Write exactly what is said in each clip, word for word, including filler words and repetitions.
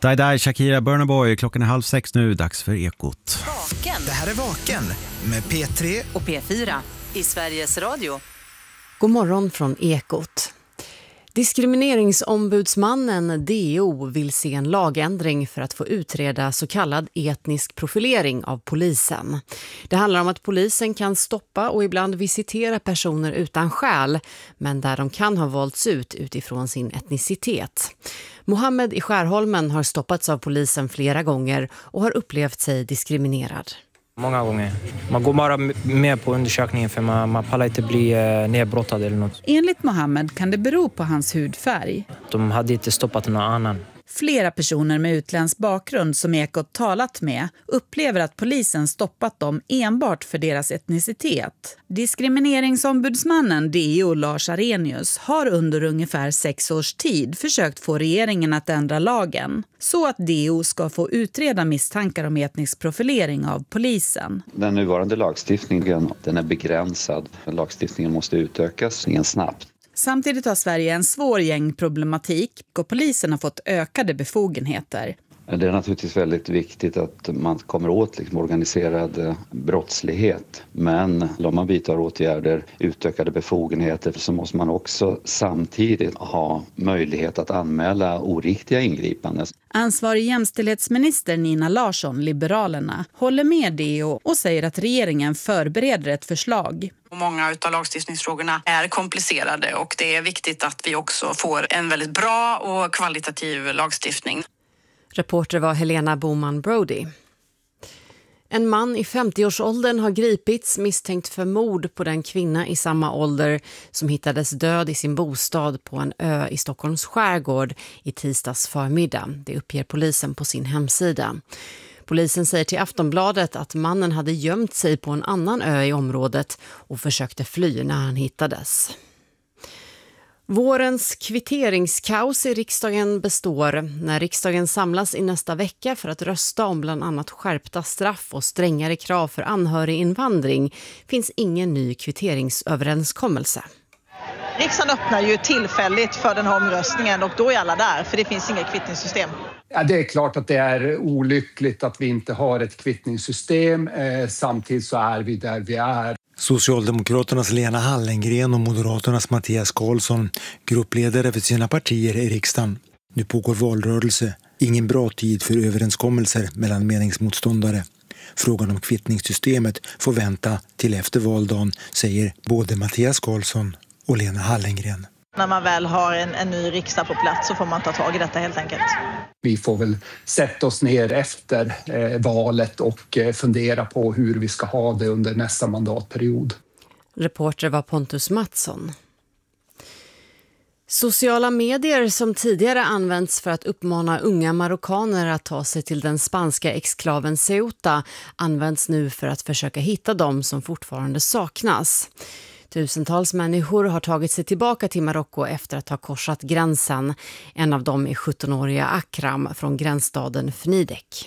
Dai Dai, Shakira, Burna Boy. Klockan är halv sex nu, dags för Ekot. Vaken. Det här är Vaken med P tre och P fyra i Sveriges Radio. God morgon från Ekot. Diskrimineringsombudsmannen D O vill se en lagändring för att få utreda så kallad etnisk profilering av polisen. Det handlar om att polisen kan stoppa och ibland visitera personer utan skäl, men där de kan ha valts ut utifrån sin etnicitet. Mohammed i Skärholmen har stoppats av polisen flera gånger och har upplevt sig diskriminerad. Många gånger. Man går bara med på undersökningen för man, man pallar inte bli eh, nedbrottad eller något. Enligt Mohammed kan det bero på hans hudfärg. De hade inte stoppat någon annan. Flera personer med utländsk bakgrund som Ekot talat med upplever att polisen stoppat dem enbart för deras etnicitet. Diskrimineringsombudsmannen D O Lars Arrhenius har under ungefär sex års tid försökt få regeringen att ändra lagen så att D O ska få utreda misstankar om etnisk profilering av polisen. Den nuvarande lagstiftningen, den är begränsad. Lagstiftningen måste utökas igen snabbt. Samtidigt har Sverige en svår gängproblematik och polisen har fått ökade befogenheter. Det är naturligtvis väldigt viktigt att man kommer åt liksom organiserad brottslighet. Men om man vidtar åtgärder, utökade befogenheter, så måste man också samtidigt ha möjlighet att anmäla oriktiga ingripanden. Ansvarig jämställdhetsminister Nina Larsson, Liberalerna, håller med D O och säger att regeringen förbereder ett förslag. Många av lagstiftningsfrågorna är komplicerade och det är viktigt att vi också får en väldigt bra och kvalitativ lagstiftning. Reporter var Helena Boman Brody. En man i femtioårsåldern har gripits misstänkt för mord på den kvinna i samma ålder som hittades död i sin bostad på en ö i Stockholms skärgård i tisdags förmiddag. Det uppger polisen på sin hemsida. Polisen säger till Aftonbladet att mannen hade gömt sig på en annan ö i området och försökte fly när han hittades. Vårens kvitteringskaos i riksdagen består. När riksdagen samlas i nästa vecka för att rösta om bland annat skärpta straff och strängare krav för anhöriginvandring finns ingen ny kvitteringsöverenskommelse. Riksdagen öppnar ju tillfälligt för den här omröstningen och då är alla där för det finns inget kvittningssystem. Ja, det är klart att det är olyckligt att vi inte har ett kvittningssystem. Eh, samtidigt så är vi där vi är. Socialdemokraternas Lena Hallengren och Moderaternas Mattias Karlsson, gruppledare för sina partier i riksdagen. Nu pågår valrörelse. Ingen bra tid för överenskommelser mellan meningsmotståndare. Frågan om kvittningssystemet får vänta till efter valdagen, säger både Mattias Karlsson och Lena Hallengren. När man väl har en, en ny riksdag på plats så får man ta tag i detta helt enkelt. Vi får väl sätta oss ner efter eh, valet och eh, fundera på hur vi ska ha det under nästa mandatperiod. Reporter var Pontus Mattsson. Sociala medier som tidigare använts för att uppmana unga marockaner att ta sig till den spanska exklaven Ceuta används nu för att försöka hitta dem som fortfarande saknas. Tusentals människor har tagit sig tillbaka till Marocko efter att ha korsat gränsen. En av dem är sjuttonåriga Akram från gränsstaden Fnidek.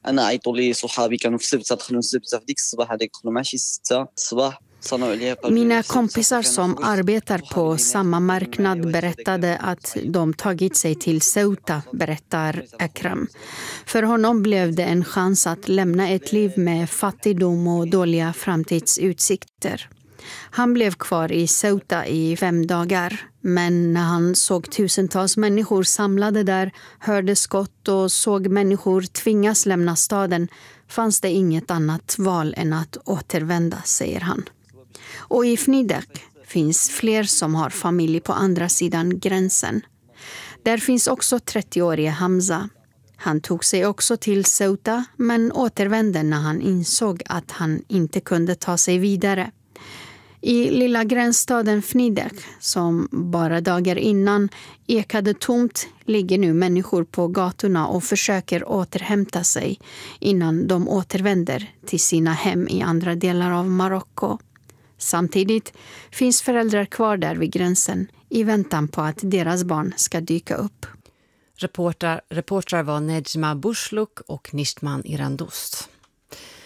Mina kompisar som arbetar på samma marknad berättade att de tagit sig till Ceuta, berättar Akram. För honom blev det en chans att lämna ett liv med fattigdom och dåliga framtidsutsikter. Han blev kvar i Ceuta i fem dagar, men när han såg tusentals människor samlade där, hörde skott och såg människor tvingas lämna staden, fanns det inget annat val än att återvända, säger han. Och i Fnidek finns fler som har familj på andra sidan gränsen. Där finns också trettioårige Hamza. Han tog sig också till Ceuta men återvände när han insåg att han inte kunde ta sig vidare. I lilla gränsstaden Fnidek, som bara dagar innan ekade tomt, ligger nu människor på gatorna och försöker återhämta sig innan de återvänder till sina hem i andra delar av Marocko. Samtidigt finns föräldrar kvar där vid gränsen i väntan på att deras barn ska dyka upp. Reporter, reportrar var Nejma Bushluk och Nishtman Irandost.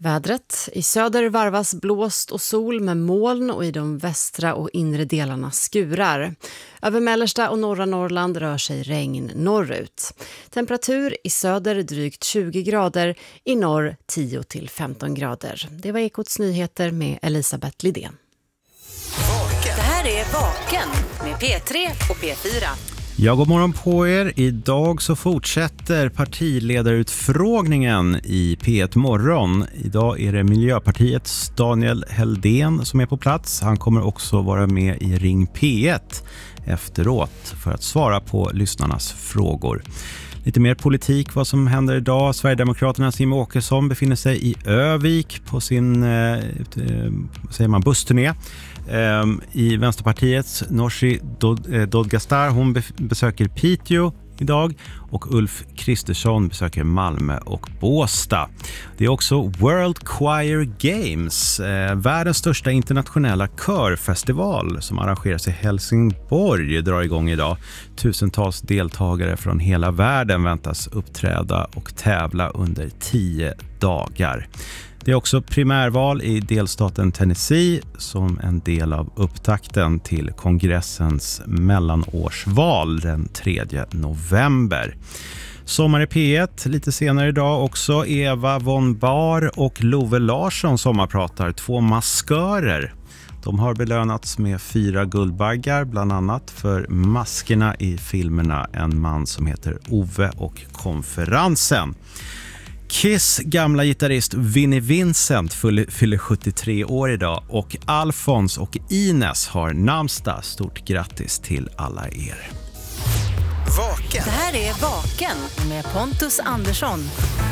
Vädret. I söder varvas blåst och sol med moln och i de västra och inre delarna skurar. Över mellersta och norra Norrland rör sig regn norrut. Temperatur i söder drygt tjugo grader, i norr tio till femton grader. Det var Ekots nyheter med Elisabeth Lidén. Det här är Vaken med P tre och P fyra. Ja, god morgon på er. Idag så fortsätter partiledarutfrågningen i P ett Morgon. Idag är det Miljöpartiets Daniel Heldén som är på plats. Han kommer också vara med i Ring P ett efteråt för att svara på lyssnarnas frågor. Lite mer politik, vad som händer idag. Sverigedemokraternas Jimmie Åkesson befinner sig i Övik på sin eh, säger man, bussturné. Um, I Vänsterpartiets Nooshi Dadgostar, hon besöker Piteå idag och Ulf Kristersson besöker Malmö och Båstad. Det är också World Choir Games, eh, världens största internationella körfestival som arrangeras i Helsingborg, drar igång idag. Tusentals deltagare från hela världen väntas uppträda och tävla under tio dagar. Det är också primärval i delstaten Tennessee som en del av upptakten till kongressens mellanårsval den tredje november. Sommar i P ett lite senare idag också. Eva von Bar och Love Larsson sommarpratar, två maskörer. De har belönats med fyra guldbaggar, bland annat för maskerna i filmerna En man som heter Ove och Konferensen. Kiss gamla gitarrist Vinnie Vincent fyller sjuttiotre år idag och Alfons och Ines har namnsdag. Stort grattis till alla er. Vaken. Det här är Vaken med Pontus Andersson.